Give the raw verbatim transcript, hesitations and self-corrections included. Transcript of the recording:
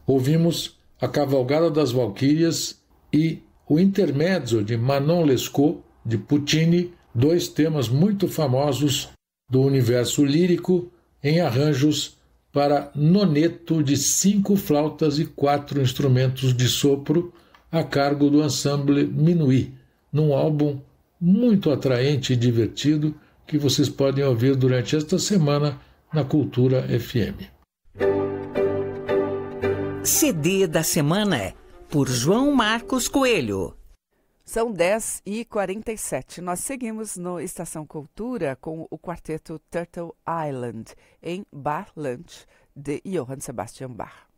Ouvimos A Cavalgada das Valquírias e o Intermezzo de Manon Lescaut, de Puccini, dois temas muito famosos do universo lírico em arranjos para noneto de cinco flautas e quatro instrumentos de sopro a cargo do Ensemble Minuit, num álbum muito atraente e divertido que vocês podem ouvir durante esta semana na Cultura F M. C D da semana, por João Marcos Coelho. São dez e quarenta e sete. Nós seguimos no Estação Cultura com o quarteto Turtle Island, em Bar Lunch, de Johann Sebastian Bach.